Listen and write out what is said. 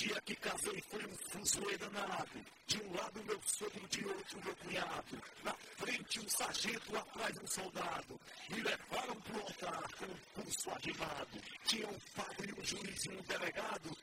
dia que casei foi um fuzuê danado. De um lado meu sogro, de outro meu cunhado. Na frente um sargento, atrás um soldado. Me levaram pro altar com o pulso animado. Tinha um padre, um juiz e um delegado.